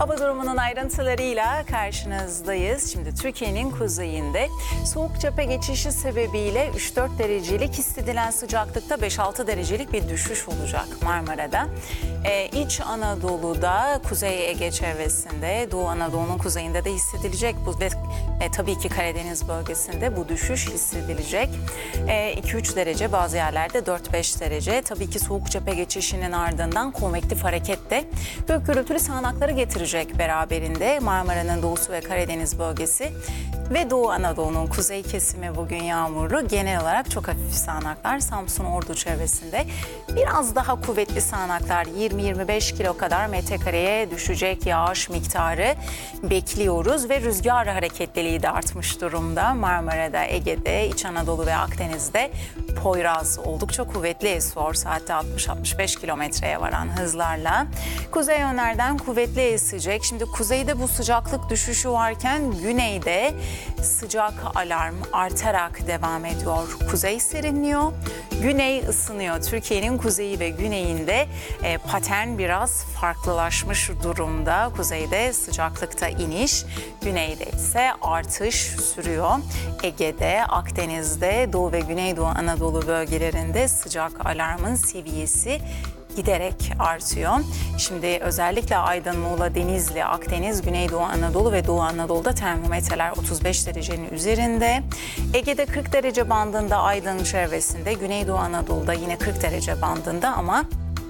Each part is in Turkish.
Hava durumunun ayrıntılarıyla karşınızdayız. Şimdi Türkiye'nin kuzeyinde soğuk cephe geçişi sebebiyle 3-4 derecelik hissedilen sıcaklıkta 5-6 derecelik bir düşüş olacak Marmara'da. İç Anadolu'da, Kuzey Ege çevresinde, Doğu Anadolu'nun kuzeyinde de hissedilecek bu ve tabii ki Karadeniz bölgesinde bu düşüş hissedilecek. 2-3 derece, bazı yerlerde 4-5 derece. Tabii ki soğuk cephe geçişinin ardından konvektif hareket de gök gürültülü sağanakları getirecek beraberinde. Marmara'nın doğusu ve Karadeniz bölgesi ve Doğu Anadolu'nun kuzey kesimi bugün yağmurlu. Genel olarak çok hafif sağanaklar Samsun, Ordu çevresinde. Biraz daha kuvvetli sağanaklar 20-25 kilo kadar metrekareye düşecek yağış miktarı bekliyoruz ve rüzgar hareketliliği de artmış durumda. Marmara'da, Ege'de, İç Anadolu ve Akdeniz'de Poyraz oldukça kuvvetli esiyor. Saatte 60-65 kilometreye varan hızlarla. Kuzey yönlerden kuvvetli esecek. Şimdi kuzeyde bu sıcaklık düşüşü varken güneyde sıcak alarm artarak devam ediyor. Kuzey serinliyor, güney ısınıyor. Türkiye'nin kuzeyi ve güneyinde patern biraz farklılaşmış durumda. Kuzeyde sıcaklıkta iniş, güneyde ise artış sürüyor. Ege'de, Akdeniz'de, Doğu ve Güneydoğu Anadolu bölgelerinde sıcak alarmın seviyesi giderek artıyor. Şimdi özellikle Aydın, Muğla, Denizli, Akdeniz, Güneydoğu Anadolu ve Doğu Anadolu'da termometreler 35 derecenin üzerinde. Ege'de 40 derece bandında Aydın çevresinde, Güneydoğu Anadolu'da yine 40 derece bandında ama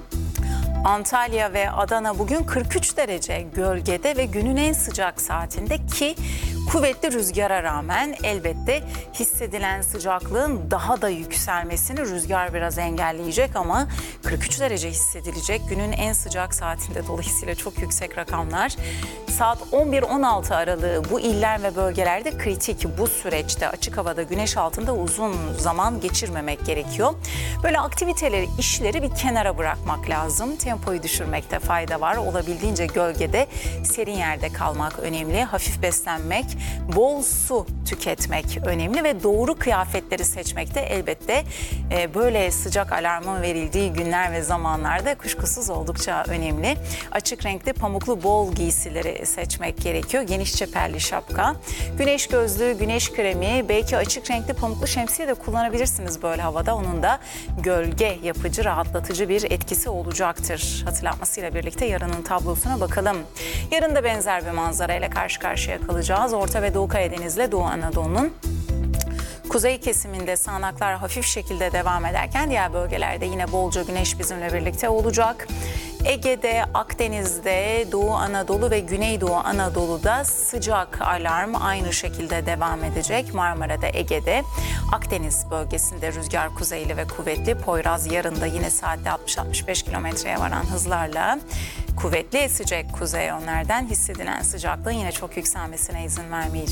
Antalya ve Adana bugün 43 derece gölgede ve günün en sıcak saatinde ki kuvvetli rüzgara rağmen elbette hissedilen sıcaklığın daha da yükselmesini rüzgar biraz engelleyecek ama 43 derece hissedilecek günün en sıcak saatinde, dolayısıyla çok yüksek rakamlar. Saat 11-16 aralığı bu iller ve bölgelerde kritik. Bu süreçte açık havada güneş altında uzun zaman geçirmemek gerekiyor. Böyle aktiviteleri, işleri bir kenara bırakmak lazım. Tempoyu düşürmekte fayda var. Olabildiğince gölgede, serin yerde kalmak önemli. Hafif beslenmek, bol su tüketmek önemli ve doğru kıyafetleri seçmek de elbette böyle sıcak alarmın verildiği günler ve zamanlarda kuşkusuz oldukça önemli. Açık renkli pamuklu bol giysileri seçmek gerekiyor. Geniş çeperli şapka, güneş gözlüğü, güneş kremi, belki açık renkli pamuklu şemsiye de kullanabilirsiniz böyle havada. Onun da gölge yapıcı, rahatlatıcı bir etkisi olacaktır. Hatırlatmasıyla birlikte yarının tablosuna bakalım. Yarın da benzer bir manzarayla karşı karşıya kalacağız. Orta ve Doğu Karadeniz'le Doğu Anadolu'nun kuzey kesiminde sağanaklar hafif şekilde devam ederken diğer bölgelerde yine bolca güneş bizimle birlikte olacak. Ege'de, Akdeniz'de, Doğu Anadolu ve Güneydoğu Anadolu'da sıcak alarm aynı şekilde devam edecek. Marmara'da, Ege'de, Akdeniz bölgesinde rüzgar kuzeyli ve kuvvetli. Poyraz yarın da yine saatte 60-65 kilometreye varan hızlarla kuvvetli esecek kuzey yönlerden hissedilen sıcaklığın yine çok yükselmesine izin vermeyecek.